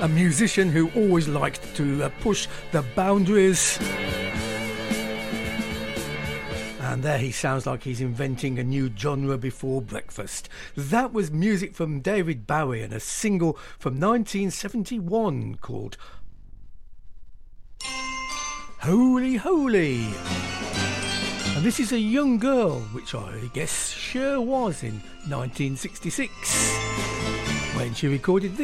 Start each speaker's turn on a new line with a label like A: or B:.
A: a musician who always liked to push the boundaries. And there he sounds like he's inventing a new genre before breakfast. That was music from David Bowie and a single from 1971 called Holy Holy. And this is a young girl, which I guess Cher was in 1966 when she recorded this.